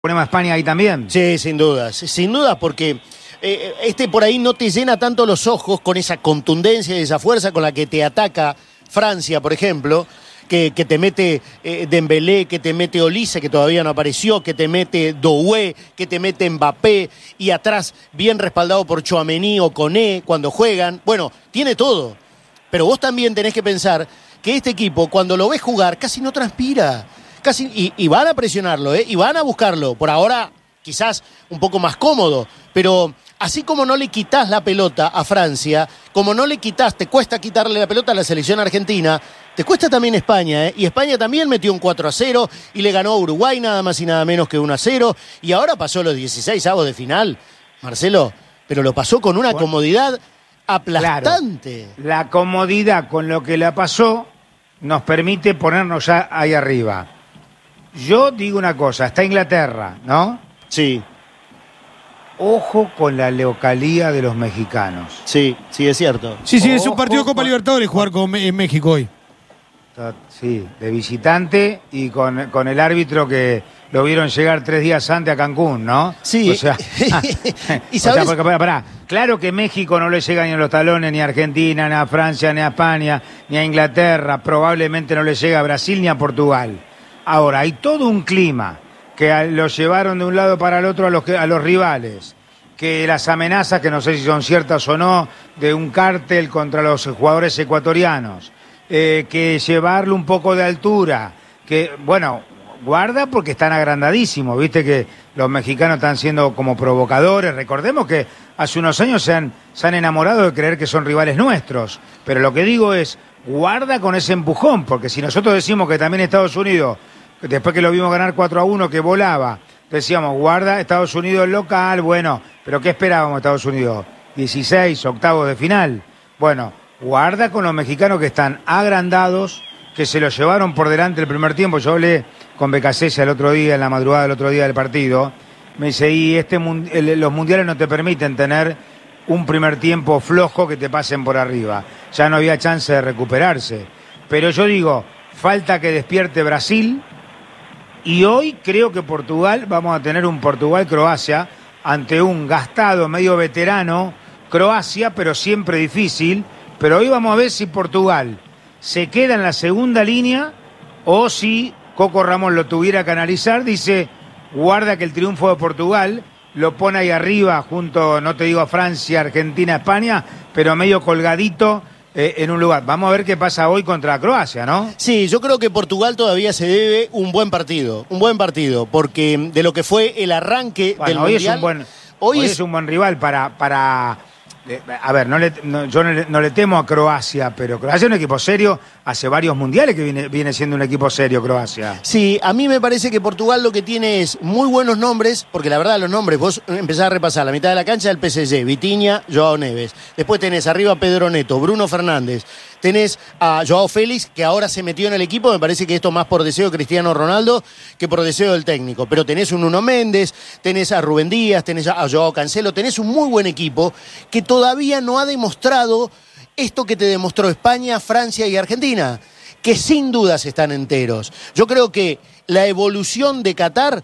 Ponemos a España ahí también. Sí, sin duda, porque por ahí no te llena tanto los ojos con esa contundencia y esa fuerza con la que te ataca Francia, por ejemplo, que te mete Dembélé, que te mete Olise, que todavía no apareció, que te mete Doué, que te mete Mbappé, y atrás bien respaldado por Tchouaméni o Koné cuando juegan. Bueno, tiene todo, pero vos también tenés que pensar que este equipo, cuando lo ves jugar, casi no transpira. Y van a presionarlo, y van a buscarlo. Por ahora, quizás un poco más cómodo, pero así como no le quitás la pelota a Francia, como no le quitás, te cuesta quitarle la pelota a la selección argentina, te cuesta también España, y España también metió un 4-0 y le ganó a Uruguay nada más y nada menos que 1-0, y ahora pasó los 16avos de final, Marcelo, pero lo pasó con una comodidad aplastante. Claro, la comodidad con lo que la pasó nos permite ponernos ya ahí arriba. Yo digo una cosa, está Inglaterra, ¿no? Sí. Ojo con la localía de los mexicanos. Sí, es cierto. Sí, es un partido de Copa Libertadores jugar en México hoy. Sí, de visitante y con el árbitro que lo vieron llegar 3 días antes a Cancún, ¿no? Sí. O sea, ¿Y sabes? porque, pará, claro que México no le llega ni a los talones, ni a Argentina, ni a Francia, ni a España, ni a Inglaterra, probablemente no le llega a Brasil ni a Portugal. Ahora, hay todo un clima que los llevaron de un lado para el otro a los rivales, que las amenazas, que no sé si son ciertas o no, de un cártel contra los jugadores ecuatorianos, que llevarle un poco de altura, que, bueno, guarda porque están agrandadísimos, viste que los mexicanos están siendo como provocadores. Recordemos que hace unos años se han enamorado de creer que son rivales nuestros, pero lo que digo es, guarda con ese empujón, porque si nosotros decimos que también Estados Unidos, después que lo vimos ganar 4-1, que volaba, decíamos, guarda, Estados Unidos local, bueno, pero ¿qué esperábamos Estados Unidos? 16, octavos de final. Bueno, guarda con los mexicanos que están agrandados, que se los llevaron por delante el primer tiempo. Yo hablé con Becasese el otro día, en la madrugada del otro día del partido, me dice, y los mundiales no te permiten tener un primer tiempo flojo que te pasen por arriba. Ya no había chance de recuperarse. Pero yo digo, falta que despierte Brasil, y hoy creo que Portugal, vamos a tener un Portugal-Croacia ante un gastado, medio veterano, Croacia, pero siempre difícil. Pero hoy vamos a ver si Portugal se queda en la segunda línea o si Coco Ramón lo tuviera que analizar, dice, guarda que el triunfo de Portugal lo pone ahí arriba junto, no te digo a Francia, Argentina, España, pero medio colgadito en un lugar. Vamos a ver qué pasa hoy contra Croacia, ¿no? Sí, yo creo que Portugal todavía se debe un buen partido, porque de lo que fue el arranque del hoy Mundial... Hoy es un buen rival para a ver, yo no le temo a Croacia, pero Croacia es un equipo serio, hace varios mundiales que viene siendo un equipo serio Croacia. Sí, a mí me parece que Portugal lo que tiene es muy buenos nombres, porque la verdad los nombres, vos empezás a repasar la mitad de la cancha del PSG, Vitinha, Joao Neves, después tenés arriba a Pedro Neto, Bruno Fernández, tenés a Joao Félix, que ahora se metió en el equipo, me parece que esto más por deseo de Cristiano Ronaldo que por deseo del técnico, pero tenés un Nuno Méndez, tenés a Rubén Díaz, tenés a Joao Cancelo, tenés un muy buen equipo que todavía no ha demostrado esto que te demostró España, Francia y Argentina, que sin dudas están enteros. Yo creo que la evolución de Qatar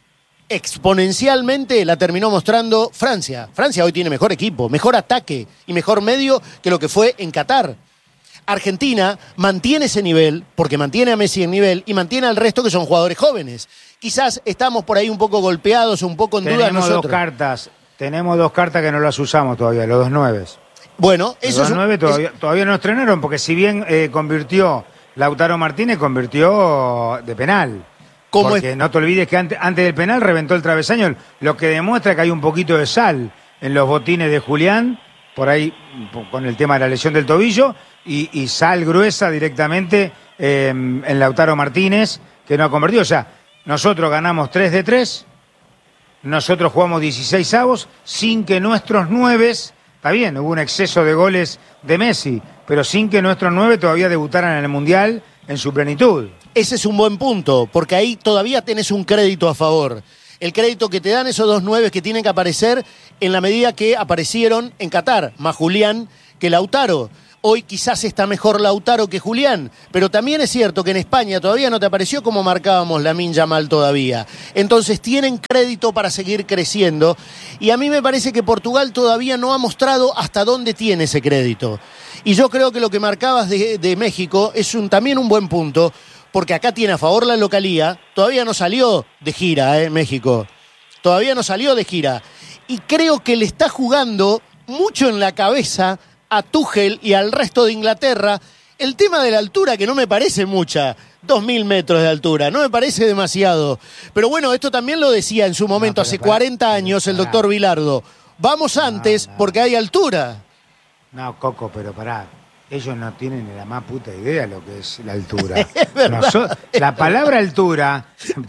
exponencialmente la terminó mostrando Francia. Francia hoy tiene mejor equipo, mejor ataque y mejor medio que lo que fue en Qatar. Argentina mantiene ese nivel, porque mantiene a Messi en nivel y mantiene al resto que son jugadores jóvenes. Quizás estamos por ahí un poco golpeados, un poco en duda nosotros. Tenemos dos cartas que no las usamos todavía, los 2 nueves. Bueno, eso es... 9 todavía no estrenaron, porque si bien convirtió Lautaro Martínez, convirtió de penal. Porque no te olvides que antes del penal reventó el travesaño, lo que demuestra que hay un poquito de sal en los botines de Julián, por ahí con el tema de la lesión del tobillo, y sal gruesa directamente en Lautaro Martínez, que no ha convertido. O sea, nosotros ganamos 3 de 3, nosotros jugamos 16avos, sin que nuestros 9, está bien, hubo un exceso de goles de Messi, pero sin que nuestros 9 todavía debutaran en el Mundial en su plenitud. Ese es un buen punto, porque ahí todavía tenés un crédito a favor. El crédito que te dan esos 2 9 que tienen que aparecer en la medida que aparecieron en Qatar, más Julián que Lautaro. Hoy quizás está mejor Lautaro que Julián, pero también es cierto que en España todavía no te apareció como marcábamos Lamine Yamal todavía. Entonces tienen crédito para seguir creciendo y a mí me parece que Portugal todavía no ha mostrado hasta dónde tiene ese crédito. Y yo creo que lo que marcabas de México es también un buen punto, porque acá tiene a favor la localía, todavía no salió de gira, México, todavía no salió de gira. Y creo que le está jugando mucho en la cabeza a Tuchel y al resto de Inglaterra el tema de la altura, que no me parece mucha, 2.000 metros de altura, no me parece demasiado. Pero bueno, esto también lo decía en su momento, hace 40 años, el doctor Vilardo. Vamos antes porque hay altura. No, Coco, pero pará. Ellos no tienen ni la más puta idea de lo que es la altura. Es verdad. La palabra altura,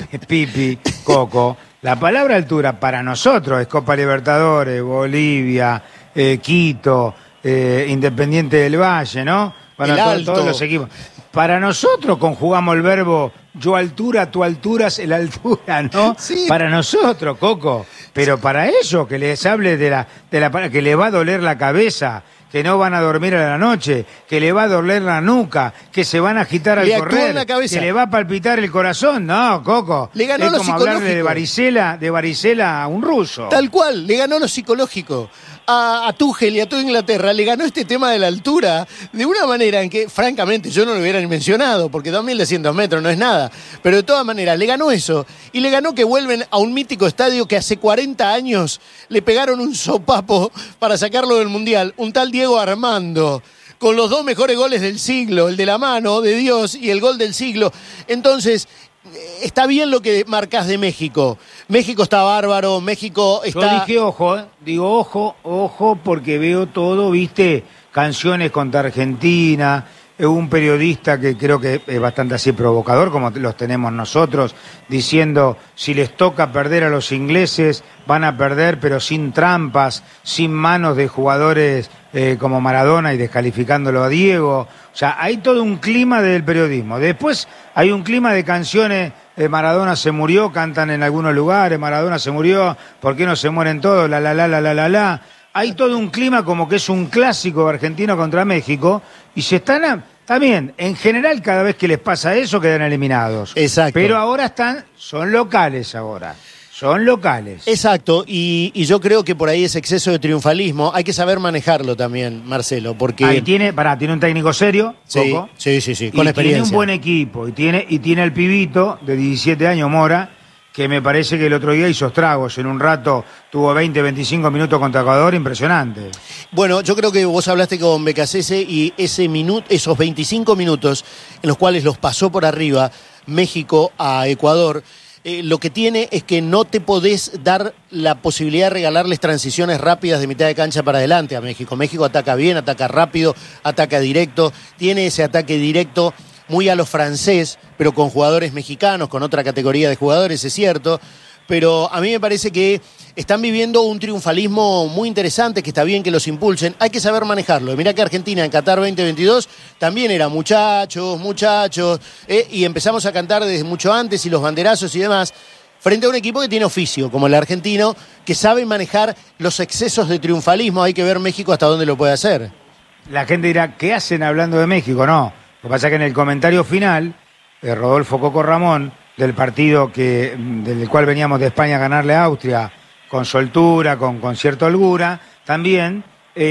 Pipi, Coco, la palabra altura para nosotros es Copa Libertadores, Bolivia, Quito, Independiente del Valle, ¿no? Para todos los equipos. Para nosotros conjugamos el verbo yo altura, tú alturas, el altura, ¿no? Sí. Para nosotros, Coco. Pero para ellos, que les hable de la que les va a doler la cabeza, que no van a dormir a la noche, que le va a doler la nuca, que se van a agitar al correr, que le va a palpitar el corazón. No, Coco. Le ganó es lo como hablarle de varicela a un ruso. Tal cual, le ganó lo psicológico. A Tuchel y a toda Inglaterra le ganó este tema de la altura de una manera en que, francamente, yo no lo hubiera ni mencionado, porque 2.200 metros no es nada. Pero de todas maneras, le ganó eso. Y le ganó que vuelven a un mítico estadio que hace 40 años le pegaron un sopapo para sacarlo del Mundial. Un tal Diego Armando, con los 2 mejores goles del siglo, el de la mano de Dios y el gol del siglo. Entonces, está bien lo que marcas de México. México está bárbaro, México está... Yo dije ojo, digo ojo, porque veo todo, viste, canciones contra Argentina. Un periodista que creo que es bastante así provocador, como los tenemos nosotros, diciendo, si les toca perder a los ingleses, van a perder, pero sin trampas, sin manos de jugadores como Maradona y descalificándolo a Diego. O sea, hay todo un clima del periodismo. Después hay un clima de canciones, Maradona se murió, cantan en algunos lugares, Maradona se murió, ¿por qué no se mueren todos? La. Hay todo un clima como que es un clásico argentino contra México y se están, también, en general cada vez que les pasa eso quedan eliminados. Exacto. Pero ahora son locales ahora. Son locales. Exacto, y yo creo que por ahí ese exceso de triunfalismo hay que saber manejarlo también, Marcelo, porque... Ahí tiene un técnico serio, sí, Coco, sí, con experiencia. Tiene un buen equipo, y tiene el pibito de 17 años, Mora, que me parece que el otro día hizo estragos. En un rato tuvo 20, 25 minutos contra Ecuador, impresionante. Bueno, yo creo que vos hablaste con Becasese y esos 25 minutos en los cuales los pasó por arriba México a Ecuador, lo que tiene es que no te podés dar la posibilidad de regalarles transiciones rápidas de mitad de cancha para adelante a México. México ataca bien, ataca rápido, ataca directo, tiene ese ataque directo muy a lo francés, pero con jugadores mexicanos, con otra categoría de jugadores, es cierto. Pero a mí me parece que están viviendo un triunfalismo muy interesante, que está bien que los impulsen. Hay que saber manejarlo. Mirá que Argentina en Qatar 2022 también era muchachos, y empezamos a cantar desde mucho antes y los banderazos y demás, frente a un equipo que tiene oficio, como el argentino, que sabe manejar los excesos de triunfalismo. Hay que ver México hasta dónde lo puede hacer. La gente dirá, ¿qué hacen hablando de México? No. Lo que pasa es que en el comentario final, Rodolfo Coco Ramón, del partido del cual veníamos de España a ganarle a Austria, con soltura, con cierta holgura, también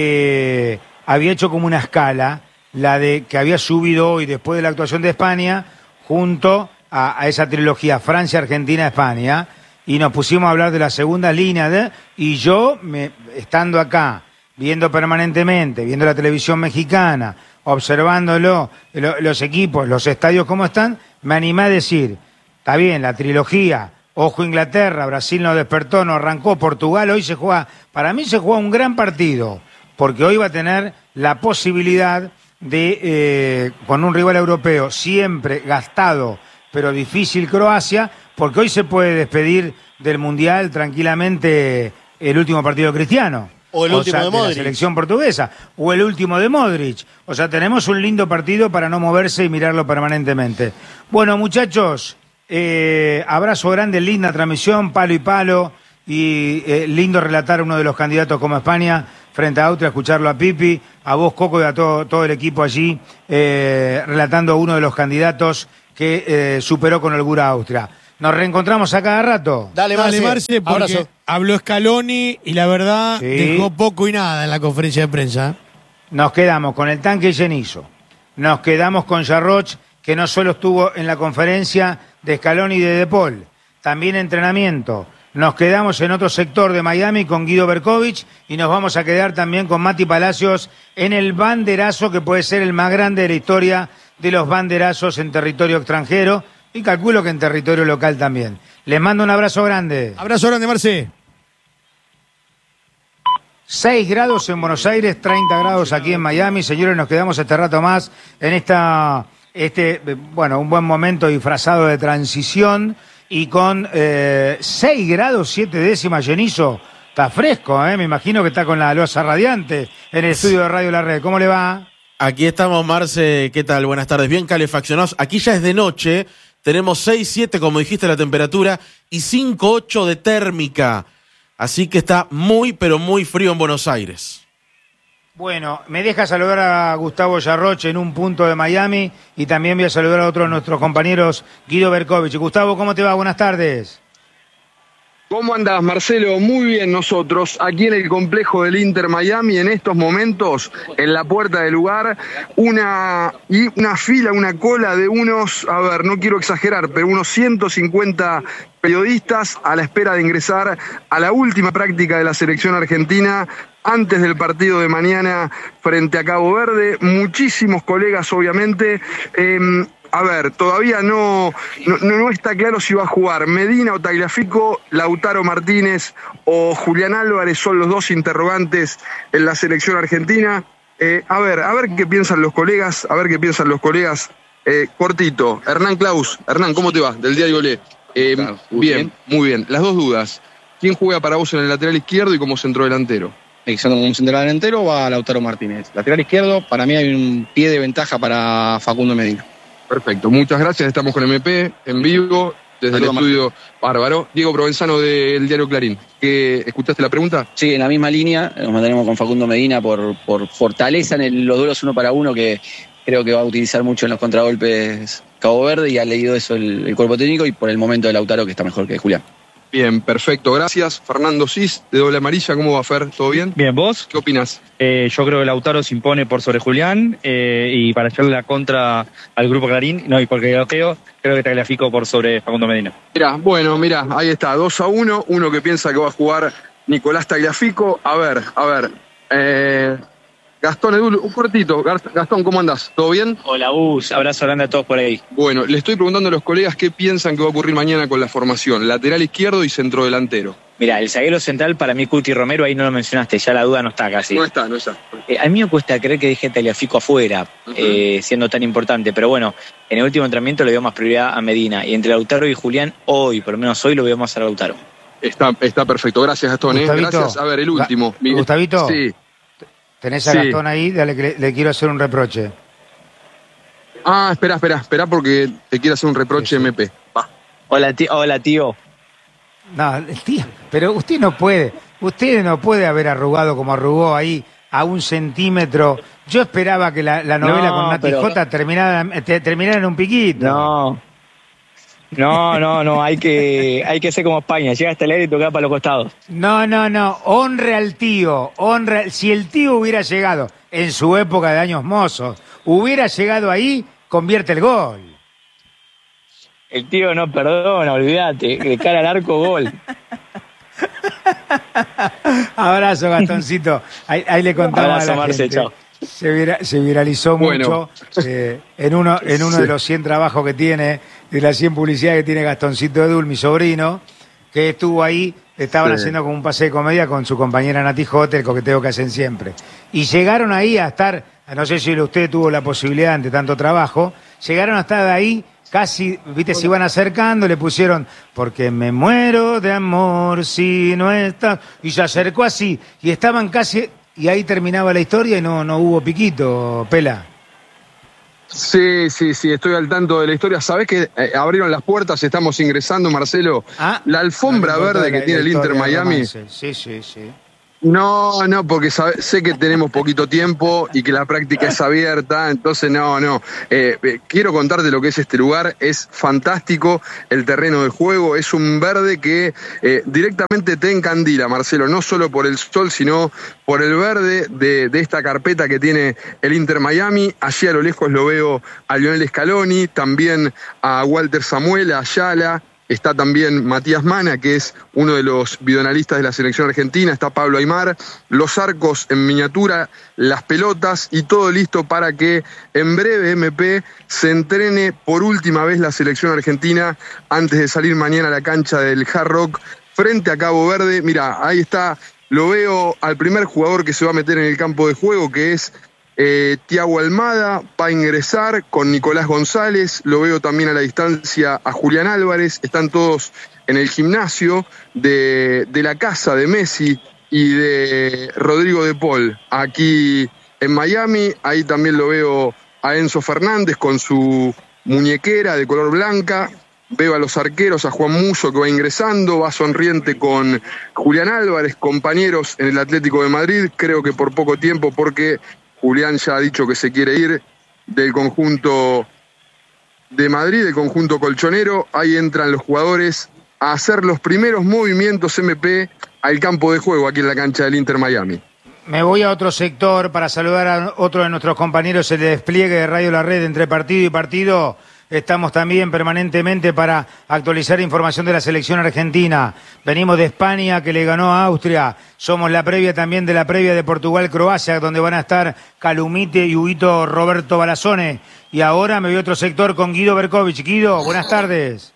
había hecho como una escala, la de que había subido hoy después de la actuación de España, junto a esa trilogía Francia, Argentina, España, y nos pusimos a hablar de la segunda línea, y yo, estando acá, viendo permanentemente, viendo la televisión mexicana, observándolo, los equipos, los estadios cómo están, me animé a decir, está bien, la trilogía, ojo Inglaterra, Brasil no despertó, no arrancó, Portugal, hoy para mí se juega un gran partido, porque hoy va a tener la posibilidad de, con un rival europeo siempre gastado, pero difícil Croacia, porque hoy se puede despedir del Mundial tranquilamente el último partido cristiano. O el último de Modric. La selección portuguesa. O el último de Modric. O sea, tenemos un lindo partido para no moverse y mirarlo permanentemente. Bueno, muchachos, abrazo grande, linda transmisión, palo y palo. Y lindo relatar a uno de los candidatos como España frente a Austria, escucharlo a Pipi, a vos, Coco, y a todo el equipo allí, relatando a uno de los candidatos que superó con holgura a Austria. Nos reencontramos a cada rato. Dale, Marce, porque abrazo. habló Scaloni y la verdad Sí. dejó poco y nada en la conferencia de prensa. Nos quedamos con el tanque llenizo. Nos quedamos con Jarroch, que no solo estuvo en la conferencia de Scaloni y de Paul, también entrenamiento. Nos quedamos en otro sector de Miami con Guido Berkovich y nos vamos a quedar también con Mati Palacios en el banderazo que puede ser el más grande de la historia de los banderazos en territorio extranjero y calculo que en territorio local también. Les mando un abrazo grande. Abrazo grande, Marce. 6 grados en Buenos Aires, 30 grados aquí en Miami. Señores, nos quedamos este rato más en un buen momento disfrazado de transición y con 6 grados 7 décimas, Genizo. Está fresco, ¿eh? Me imagino que está con la loza radiante en el estudio de Radio La Red. ¿Cómo le va? Aquí estamos, Marce. ¿Qué tal? Buenas tardes. Bien calefaccionados. Aquí ya es de noche. Tenemos 6, 7, como dijiste, la temperatura y 5, 8 de térmica. Así que está muy, pero muy frío en Buenos Aires. Bueno, me deja saludar a Gustavo Jarroch en un punto de Miami y también voy a saludar a otro de nuestros compañeros, Guido Berkovich. Gustavo, ¿cómo te va? Buenas tardes. ¿Cómo andás, Marcelo? Muy bien nosotros, aquí en el complejo del Inter Miami, en estos momentos, en la puerta del lugar, una fila, una cola de unos, no quiero exagerar, pero unos 150 periodistas a la espera de ingresar a la última práctica de la selección argentina antes del partido de mañana frente a Cabo Verde. Muchísimos colegas, obviamente. Todavía no está claro si va a jugar Medina o Tagliafico, Lautaro Martínez o Julián Álvarez, son los dos interrogantes en la selección argentina. A ver qué piensan los colegas, cortito, Hernán Claus. Hernán, ¿cómo te va? Del diario Le. Bien, muy bien. Las dos dudas. ¿Quién juega para vos en el lateral izquierdo y como centrodelantero? Como central delantero va Lautaro Martínez. Lateral izquierdo, para mí hay un pie de ventaja para Facundo Medina. Perfecto, muchas gracias. Estamos con MP en vivo desde Saludos, el estudio bárbaro. Diego Provenzano del diario Clarín. ¿Escuchaste la pregunta? Sí, en la misma línea, nos mantenemos con Facundo Medina por fortaleza en los duelos 1 para 1 que creo que va a utilizar mucho en los contragolpes Cabo Verde y ha leído eso el cuerpo técnico y por el momento de Lautaro que está mejor que Julián. Bien, perfecto, gracias. Fernando Cis, de Doble Amarilla, ¿cómo va, Fer? ¿Todo bien? Bien, ¿vos? ¿Qué opinás? Yo creo que Lautaro se impone por sobre Julián y para echarle la contra al grupo Clarín, no, y porque creo que Tagliafico por sobre Facundo Medina. Mirá, ahí está, 2-1, uno que piensa que va a jugar Nicolás Tagliafico. A ver, Gastón Edul, un cortito. Gastón, ¿cómo andás? ¿Todo bien? Hola, abrazo grande a todos por ahí. Bueno, le estoy preguntando a los colegas qué piensan que va a ocurrir mañana con la formación, lateral izquierdo y centrodelantero. Mira, el zaguero central para mí Cuti Romero, ahí no lo mencionaste, ya la duda no está casi. No está. A mí me cuesta creer que deje Tagliafico afuera, siendo tan importante, pero bueno, en el último entrenamiento le dio más prioridad a Medina, y entre Lautaro y Julián, hoy, por lo menos hoy, lo veo más a Lautaro. Está perfecto, gracias Gastón. Gustavito, Gracias, a ver, el último. Gustavito, Sí. tenés a Sí. Gastón ahí, dale que le quiero hacer un reproche. Espera porque te quiero hacer un reproche, Sí. MP. Va. Hola, tío. No, tío, pero usted no puede haber arrugado como arrugó ahí a 1 centímetro. Yo esperaba que la novela No, con Nati pero- Jota terminara en un piquito. No, hay que ser como España, llega hasta el aire y tocar para los costados. No, honre al tío, si el tío hubiera llegado en su época de años mozos, hubiera llegado ahí, convierte el gol. El tío no perdona, olvídate, de cara al arco, gol. Abrazo, Gastoncito. Ahí le contamos Abrazo, a la Marce, gente. chao. Se viralizó Bueno. mucho en uno de los 100 trabajos que tiene, de las 100 publicidades que tiene Gastoncito Edul, mi sobrino, que estuvo ahí, estaban haciendo como un pase de comedia con su compañera Nati Jota, el coqueteo que hacen siempre. Y llegaron ahí a estar, no sé si usted tuvo la posibilidad ante tanto trabajo, llegaron a estar ahí casi, viste, se iban acercando, le pusieron, porque me muero de amor si no estás, y se acercó así, y estaban casi, y ahí terminaba la historia y no hubo piquito, Pela. Sí, estoy al tanto de la historia. ¿Sabés que abrieron las puertas? Estamos ingresando, Marcelo. La alfombra verde que tiene el Inter Miami. Sí. No, porque sé que tenemos poquito tiempo y que la práctica es abierta, entonces no. Quiero contarte lo que es este lugar, es fantástico el terreno de juego, es un verde que directamente te encandila, Marcelo, no solo por el sol, sino por el verde de esta carpeta que tiene el Inter Miami. Allí a lo lejos lo veo a Lionel Scaloni, también a Walter Samuel, a Ayala. Está también Matías Mana, que es uno de los videoanalistas de la selección argentina. Está Pablo Aimar, los arcos en miniatura, las pelotas y todo listo para que en breve MP se entrene por última vez la selección argentina antes de salir mañana a la cancha del Hard Rock frente a Cabo Verde. Mira, ahí está, lo veo al primer jugador que se va a meter en el campo de juego, que es Thiago Almada, va a ingresar con Nicolás González, lo veo también a la distancia a Julián Álvarez, están todos en el gimnasio de la casa de Messi y de Rodrigo de Paul, aquí en Miami. Ahí también lo veo a Enzo Fernández con su muñequera de color blanca, veo a los arqueros, a Juan Musso que va ingresando, va sonriente con Julián Álvarez, compañeros en el Atlético de Madrid, creo que por poco tiempo porque Julián ya ha dicho que se quiere ir del conjunto de Madrid, del conjunto colchonero. Ahí entran los jugadores a hacer los primeros movimientos MP al campo de juego aquí en la cancha del Inter Miami. Me voy a otro sector para saludar a otro de nuestros compañeros, el despliegue de Radio La Red entre partido y partido. Estamos también permanentemente para actualizar información de la selección argentina. Venimos de España, que le ganó a Austria. Somos la previa también de la previa de Portugal-Croacia, donde van a estar Calumite y Huguito Roberto Balazone. Y ahora me voy a otro sector con Guido Berkovich. Guido, buenas tardes.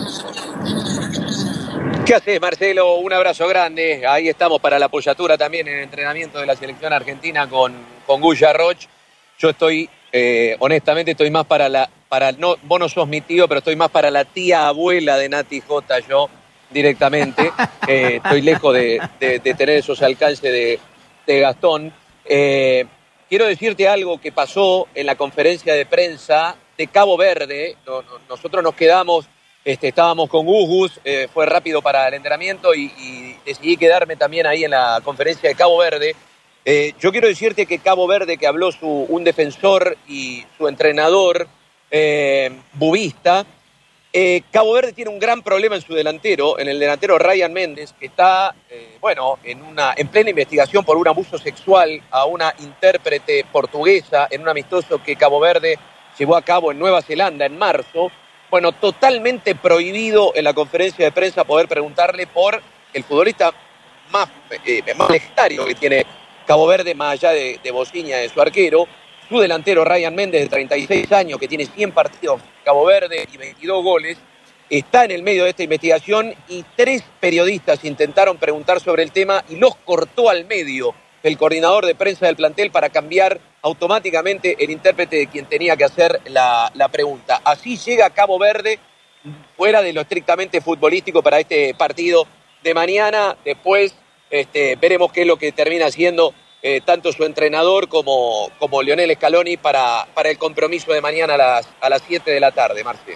¿Qué haces, Marcelo? Un abrazo grande. Ahí estamos para la apoyatura también en el entrenamiento de la selección argentina con Guya Roch. Yo estoy, honestamente, estoy más no, vos no sos mi tío, pero estoy más para la tía abuela de Nati J, yo directamente. Estoy lejos de tener esos alcances de Gastón. Quiero decirte algo que pasó en la conferencia de prensa de Cabo Verde. Nosotros nos quedamos, estábamos con Gugus, fue rápido para el entrenamiento y decidí quedarme también ahí en la conferencia de Cabo Verde. Yo quiero decirte que Cabo Verde, que habló un defensor y su entrenador, Bubista, Cabo Verde tiene un gran problema en su delantero, en el delantero Ryan Méndez, que está, en plena investigación por un abuso sexual a una intérprete portuguesa en un amistoso que Cabo Verde llevó a cabo en Nueva Zelanda en marzo. Bueno, totalmente prohibido en la conferencia de prensa poder preguntarle por el futbolista más legendario que tiene Cabo Verde, más allá de Bociña, de su arquero. Su delantero Ryan Méndez, de 36 años, que tiene 100 partidos en Cabo Verde y 22 goles, está en el medio de esta investigación y 3 periodistas intentaron preguntar sobre el tema y los cortó al medio el coordinador de prensa del plantel para cambiar automáticamente el intérprete de quien tenía que hacer la pregunta. Así llega Cabo Verde, fuera de lo estrictamente futbolístico, para este partido de mañana. Después veremos qué es lo que termina haciendo tanto su entrenador como Lionel Scaloni para el compromiso de mañana a las 7 de la tarde, Marce.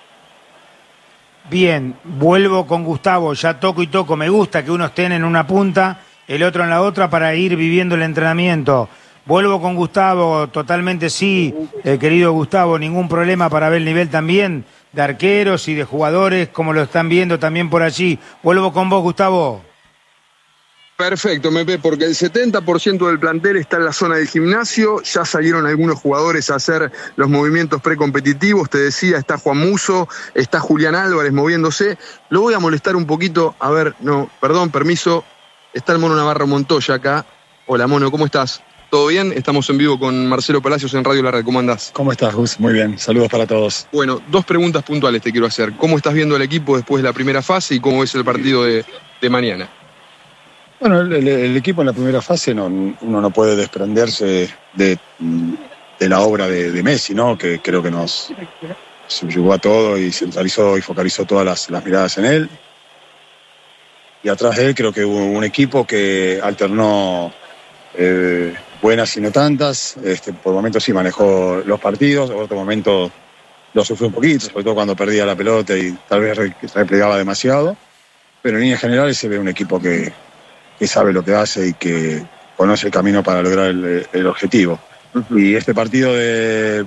Bien, vuelvo con Gustavo, ya toco y toco. Me gusta que uno esté en una punta, el otro en la otra, para ir viviendo el entrenamiento. Vuelvo con Gustavo, totalmente sí, querido Gustavo, ningún problema para ver el nivel también de arqueros y de jugadores, como lo están viendo también por allí. Vuelvo con vos, Gustavo. Perfecto, Mepe, porque el 70% del plantel está en la zona del gimnasio, ya salieron algunos jugadores a hacer los movimientos precompetitivos, te decía, está Juan Musso, está Julián Álvarez moviéndose. Lo voy a molestar un poquito, a ver, no, perdón, permiso, está el Mono Navarro Montoya acá. Hola, Mono, ¿cómo estás? ¿Todo bien? Estamos en vivo con Marcelo Palacios en Radio La Red, ¿cómo andás? ¿Cómo estás, Gus? Muy bien, saludos para todos. Bueno, 2 preguntas puntuales te quiero hacer. ¿Cómo estás viendo el equipo después de la primera fase y cómo ves el partido de mañana? Bueno, el equipo en la primera fase uno no puede desprenderse de la obra de Messi, ¿no? Que creo que nos subyugó a todo y centralizó y focalizó todas las miradas en él. Y atrás de él creo que hubo un equipo que alternó buenas y no tantas. Por momentos sí manejó los partidos, en otro momento lo sufrió un poquito, sobre todo cuando perdía la pelota y tal vez replegaba demasiado. Pero en líneas generales se ve un equipo que sabe lo que hace y que conoce el camino para lograr el objetivo. Y este partido de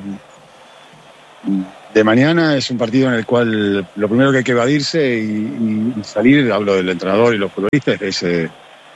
mañana es un partido en el cual lo primero que hay que evadirse y salir, hablo del entrenador y los futbolistas, de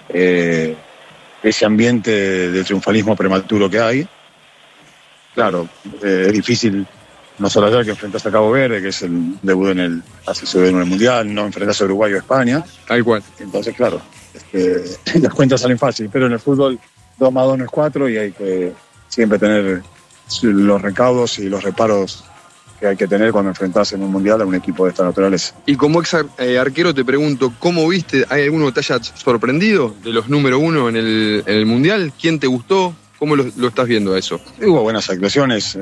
ese ambiente de triunfalismo prematuro que hay. Claro, es difícil no solo ayer que enfrentas a Cabo Verde, que es el debut en el Mundial, no enfrentas a Uruguay o España. Tal cual. Entonces, claro, las cuentas salen fácil, pero en el fútbol 2 más 2 no es 4 y hay que siempre tener los recaudos y los reparos que hay que tener cuando enfrentás en un Mundial a un equipo de esta naturaleza. Y como ex arquero te pregunto, ¿cómo viste? ¿Hay alguno que te haya sorprendido de los número 1 en el Mundial? ¿Quién te gustó? ¿Cómo lo estás viendo a eso? Hubo buenas actuaciones.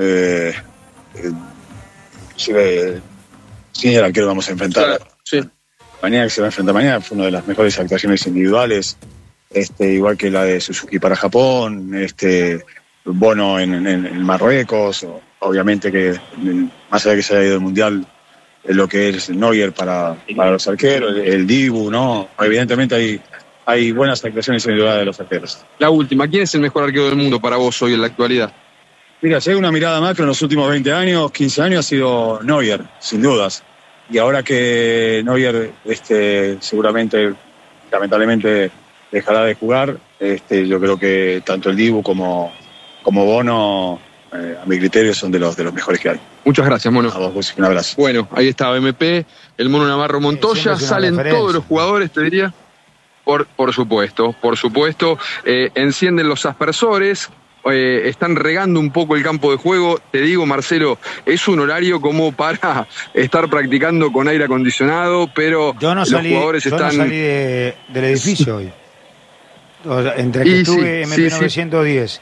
Inclusive, sin el arquero vamos a enfrentar. Claro, sí. Mañana, que se va a enfrentar mañana, fue una de las mejores actuaciones individuales. Igual que la de Suzuki para Japón, Bono en Marruecos, obviamente que más allá de que se haya ido el Mundial, lo que es Neuer para los arqueros, el Dibu, ¿no? Evidentemente hay buenas actuaciones individuales de los arqueros. La última, ¿quién es el mejor arquero del mundo para vos hoy en la actualidad? Mira, si hay una mirada macro en los últimos 20 años, 15 años, ha sido Neuer, sin dudas. Y ahora que Neuer seguramente, lamentablemente, dejará de jugar, yo creo que tanto el Dibu como Bono, a mi criterio, son de los mejores que hay. Muchas gracias, Mono. A vos, un abrazo. Bueno, ahí está BMP, el Mono Navarro Montoya, salen todos los jugadores, te diría. Por supuesto. Encienden los aspersores, están regando un poco el campo de juego. Te digo, Marcelo, es un horario como para estar practicando con aire acondicionado, pero los jugadores están... Yo no salí del edificio hoy. Entre que estuve en MP910,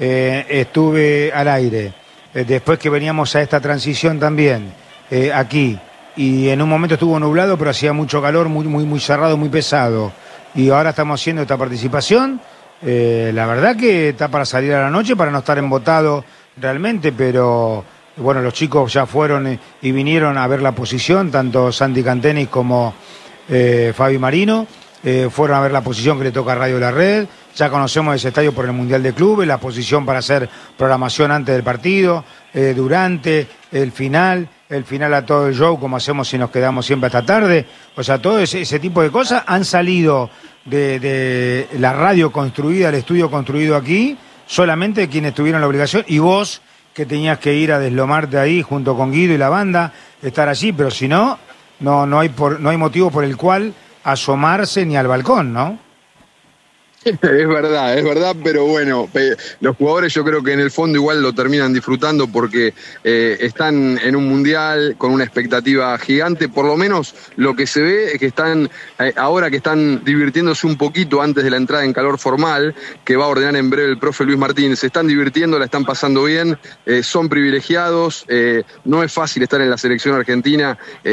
estuve al aire, después que veníamos a esta transición también, aquí, y en un momento estuvo nublado, pero hacía mucho calor, muy cerrado, muy pesado. Y ahora estamos haciendo esta participación. La verdad que está para salir a la noche, para no estar embotado realmente, pero bueno, los chicos ya fueron y vinieron a ver la posición, tanto Santi Cantenis como Fabi Marino, fueron a ver la posición que le toca a Radio La Red. Ya conocemos ese estadio por el Mundial de Clubes, la posición para hacer programación antes del partido, durante, el final a todo el show, como hacemos si nos quedamos siempre hasta tarde. O sea, todo ese tipo de cosas han salido de la radio construida, el estudio construido aquí, solamente quienes tuvieron la obligación, y vos, que tenías que ir a deslomarte ahí junto con Guido y la banda, estar allí, pero si no hay motivo por el cual asomarse ni al balcón, ¿no? Es verdad, pero bueno, los jugadores yo creo que en el fondo igual lo terminan disfrutando porque están en un mundial con una expectativa gigante. Por lo menos lo que se ve es que están, ahora que están divirtiéndose un poquito antes de la entrada en calor formal, que va a ordenar en breve el profe Luis Martín, se están divirtiendo, la están pasando bien, son privilegiados, no es fácil estar en la selección argentina.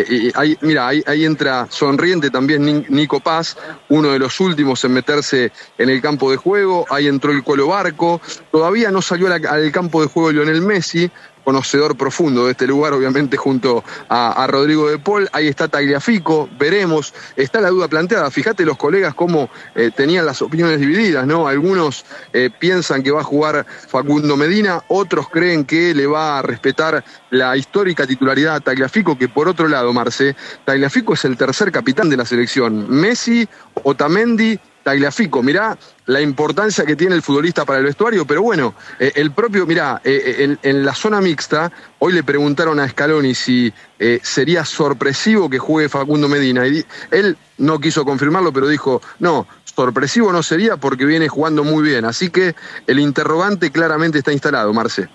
Ahí entra sonriente también Nico Paz, uno de los últimos en meterse en el campo de juego. Ahí entró el Colo Barco, todavía no salió al campo de juego Lionel Messi, conocedor profundo de este lugar, obviamente, junto a Rodrigo de Paul. Ahí está Tagliafico, veremos, está la duda planteada. Fíjate los colegas cómo tenían las opiniones divididas, ¿no? Algunos piensan que va a jugar Facundo Medina, otros creen que le va a respetar la histórica titularidad a Tagliafico, que por otro lado, Marce, Tagliafico es el tercer capitán de la selección. Messi, Otamendi, Tagliafico, mirá la importancia que tiene el futbolista para el vestuario, pero bueno, el propio, mirá, en la zona mixta, hoy le preguntaron a Scaloni si sería sorpresivo que juegue Facundo Medina, y él no quiso confirmarlo, pero dijo, no, sorpresivo no sería porque viene jugando muy bien, así que el interrogante claramente está instalado, Marce.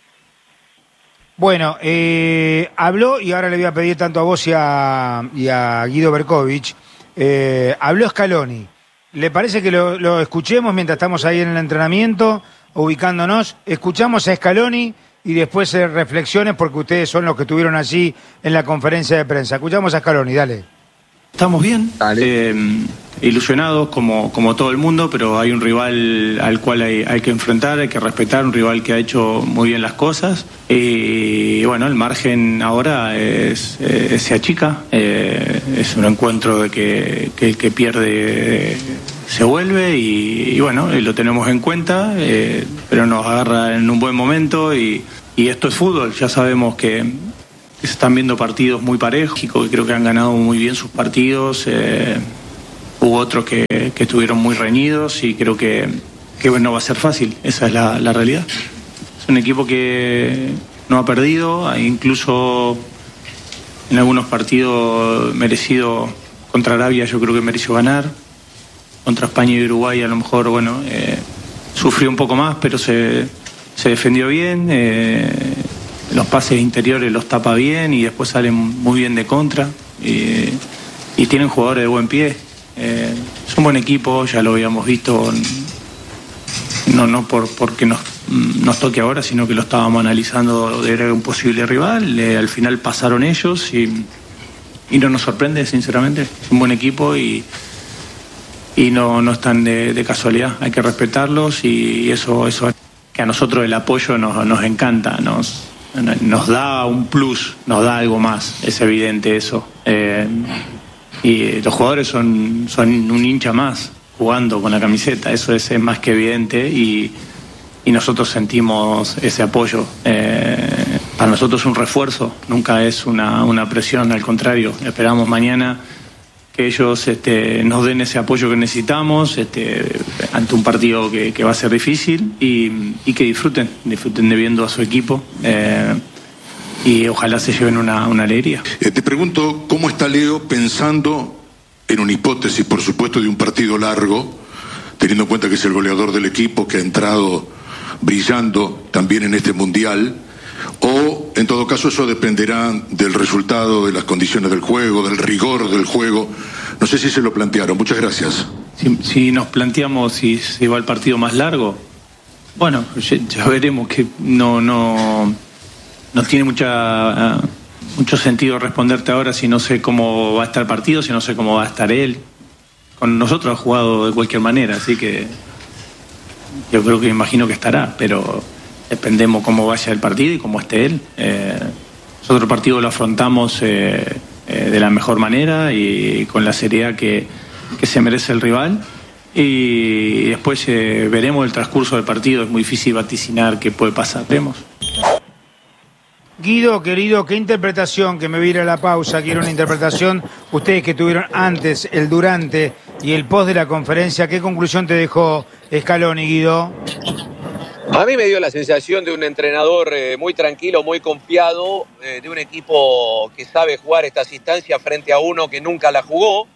Bueno, habló, y ahora le voy a pedir tanto a vos y a Guido Berkovich, habló Scaloni. ¿Le parece que lo escuchemos mientras estamos ahí en el entrenamiento, ubicándonos? Escuchamos a Scaloni y después reflexiones, porque ustedes son los que estuvieron allí en la conferencia de prensa. Escuchamos a Scaloni, dale. Estamos bien, ilusionados como todo el mundo, pero hay un rival al cual hay que enfrentar, hay que respetar, un rival que ha hecho muy bien las cosas. Y bueno, el margen ahora se achica, es un encuentro de que el que pierde se vuelve y bueno, lo tenemos en cuenta, pero nos agarra en un buen momento y esto es fútbol. Ya sabemos que se están viendo partidos muy parejos, que creo que han ganado muy bien sus partidos. Hubo otros que estuvieron muy reñidos y creo que no va a ser fácil. Esa es la realidad. Es un equipo que no ha perdido, incluso en algunos partidos merecido. Contra Arabia yo creo que mereció ganar. Contra España y Uruguay a lo mejor, bueno, sufrió un poco más, pero se defendió bien. Los pases interiores los tapa bien y después salen muy bien de contra. Y tienen jugadores de buen pie. Es un buen equipo, ya lo habíamos visto, no porque nos toque ahora, sino que lo estábamos analizando de un posible rival. Al final pasaron ellos y no nos sorprende, sinceramente. Es un buen equipo y no están de casualidad. Hay que respetarlos y eso que a nosotros el apoyo nos encanta, nos da un plus, nos da algo más, es evidente eso. Y los jugadores son un hincha más jugando con la camiseta, eso es más que evidente y nosotros sentimos ese apoyo. Para nosotros es un refuerzo, nunca es una presión, al contrario. Esperamos mañana que ellos nos den ese apoyo que necesitamos ante un partido que va a ser difícil y que disfruten de viendo a su equipo y ojalá se lleven una alegría. Te pregunto, ¿cómo está Leo pensando en una hipótesis, por supuesto, de un partido largo, teniendo en cuenta que es el goleador del equipo, que ha entrado brillando también en este Mundial? O, en todo caso, eso dependerá del resultado, de las condiciones del juego, del rigor del juego. No sé si se lo plantearon. Muchas gracias. Si nos planteamos si se va el partido más largo, bueno, ya veremos, que no tiene mucho sentido responderte ahora si no sé cómo va a estar el partido, si no sé cómo va a estar él. Con nosotros ha jugado de cualquier manera, así que yo creo que imagino que estará, pero dependemos cómo vaya el partido y cómo esté él. Nosotros el partido lo afrontamos de la mejor manera y con la seriedad que se merece el rival. Y después veremos el transcurso del partido. Es muy difícil vaticinar qué puede pasar. Vemos. Guido, querido, ¿qué interpretación, que me voy a ir a la pausa, quiero una interpretación, ustedes que tuvieron antes, el durante y el post de la conferencia, ¿qué conclusión te dejó Scaloni, Guido? A mí me dio la sensación de un entrenador muy tranquilo, muy confiado, de un equipo que sabe jugar estas instancias frente a uno que nunca la jugó.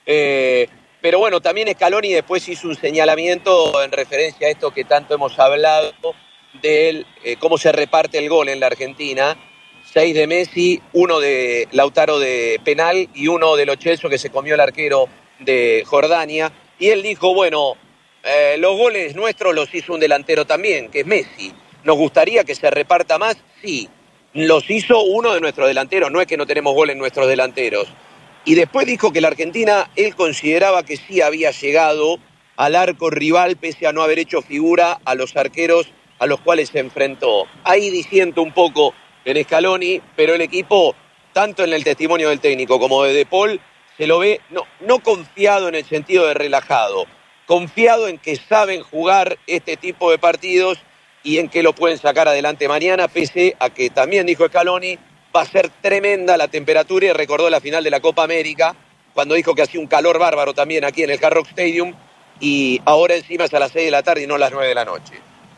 Pero bueno, también Scaloni después hizo un señalamiento en referencia a esto que tanto hemos hablado, de cómo se reparte el gol en la Argentina. 6 de Messi, 1 de Lautaro de penal y 1 de Lo Celso que se comió el arquero de Jordania. Y él dijo, bueno, los goles nuestros los hizo un delantero también, que es Messi. ¿Nos gustaría que se reparta más? Sí. Los hizo uno de nuestros delanteros, no es que no tenemos goles en nuestros delanteros. Y después dijo que la Argentina, él consideraba que sí había llegado al arco rival pese a no haber hecho figura a los arqueros a los cuales se enfrentó. Ahí disiento un poco en Scaloni, pero el equipo, tanto en el testimonio del técnico como de Paul, se lo ve no confiado en el sentido de relajado, confiado en que saben jugar este tipo de partidos y en que lo pueden sacar adelante mañana, pese a que también dijo Scaloni, va a ser tremenda la temperatura, y recordó la final de la Copa América, cuando dijo que hacía un calor bárbaro también aquí en el Hard Rock Stadium, y ahora encima es a las 6 de la tarde y no a las 9 de la noche.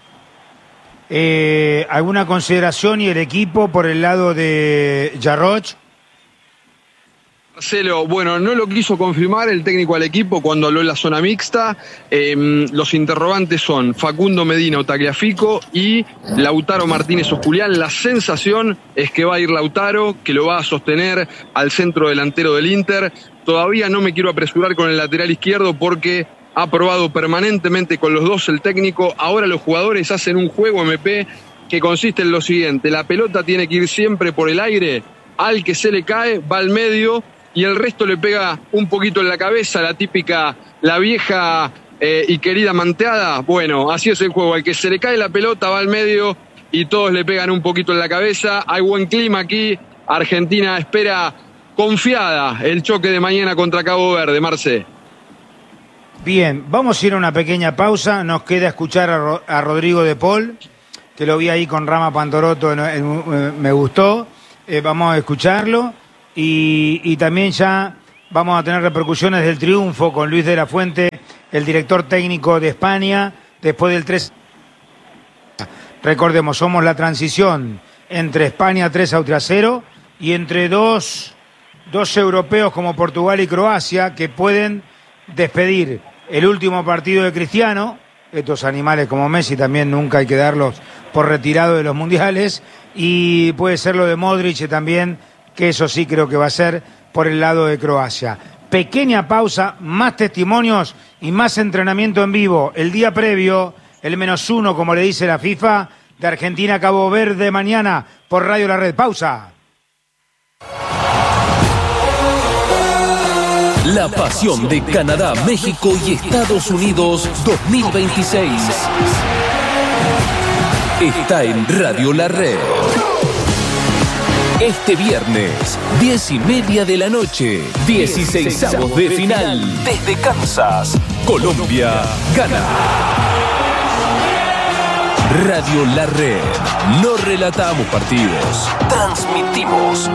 ¿Alguna consideración y el equipo por el lado de Jarroch? Marcelo, bueno, no lo quiso confirmar el técnico al equipo cuando habló en la zona mixta. Los interrogantes son Facundo Medina o Tagliafico y Lautaro Martínez o Julián. La sensación es que va a ir Lautaro, que lo va a sostener al centro delantero del Inter. Todavía no me quiero apresurar con el lateral izquierdo porque ha probado permanentemente con los dos el técnico. Ahora los jugadores hacen un juego MP que consiste en lo siguiente: la pelota tiene que ir siempre por el aire, al que se le cae va al medio y el resto le pega un poquito en la cabeza, la vieja y querida manteada. Bueno, así es el juego: al que se le cae la pelota va al medio y todos le pegan un poquito en la cabeza. Hay buen clima aquí, Argentina espera confiada el choque de mañana contra Cabo Verde, Marce. Bien, vamos a ir a una pequeña pausa. Nos queda escuchar a Rodrigo de Paul, que lo vi ahí con Rama Pantoroto, me gustó. Vamos a escucharlo. Y también ya vamos a tener repercusiones del triunfo con Luis de la Fuente, el director técnico de España, después del 3. Recordemos, somos la transición entre España 3 a 0 y entre dos europeos como Portugal y Croacia que pueden despedir el último partido de Cristiano. Estos animales como Messi también nunca hay que darlos por retirado de los mundiales, y puede ser lo de Modric también, que eso sí creo que va a ser por el lado de Croacia. Pequeña pausa, más testimonios y más entrenamiento en vivo. El día previo, el -1, como le dice la FIFA, de Argentina Cabo Verde mañana por Radio La Red. Pausa. La pasión de Canadá, México y Estados Unidos 2026 está en Radio La Red. Este viernes, 10:30 de la noche, 16avos de final. Desde Kansas, Colombia gana. Radio La Red. No relatamos partidos, transmitimos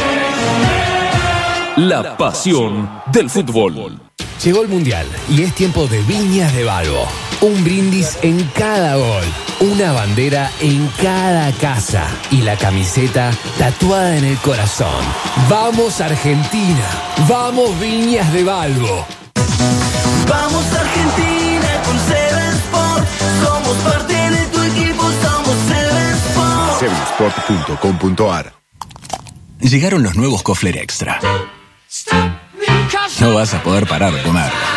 la pasión del fútbol. Llegó el Mundial y es tiempo de Viñas de Balbo. Un brindis en cada gol, una bandera en cada casa y la camiseta tatuada en el corazón. ¡Vamos Argentina! ¡Vamos Viñas de Balbo! ¡Vamos Argentina con Seven Sport! Somos parte de tu equipo, somos Seven Sport. Sevensport.com.ar. Llegaron los nuevos Kofler Extra. No vas a poder parar de comer.